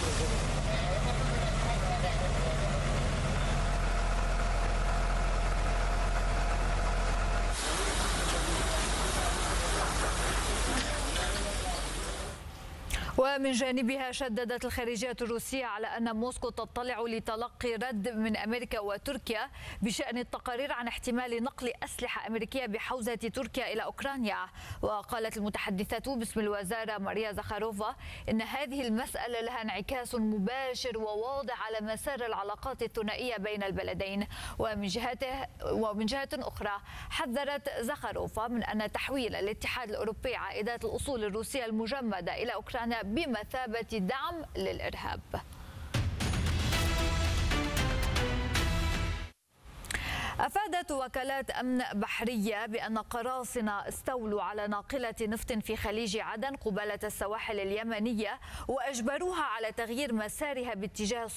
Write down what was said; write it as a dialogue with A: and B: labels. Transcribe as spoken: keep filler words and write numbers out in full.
A: ومن جانبها شددت الخارجية الروسية على أن موسكو تطلع لتلقي رد من أمريكا وتركيا بشأن التقارير عن احتمال نقل أسلحة أمريكية بحوزة تركيا إلى أوكرانيا. وقالت المتحدثة باسم الوزارة ماريا زخاروفا إن هذه المسألة لها انعكاس مباشر وواضح على مسار العلاقات الثنائية بين البلدين. ومن جهته ومن جهة أخرى حذرت زخاروفا من أن تحويل الاتحاد الأوروبي عائدات الأصول الروسية المجمدة إلى أوكرانيا بمثابة دعم للإرهاب. أفادت وكالات أمن بحرية بأن قراصنة استولوا على ناقلة نفط في خليج عدن قبالة السواحل اليمنية وأجبروها على تغيير مسارها باتجاه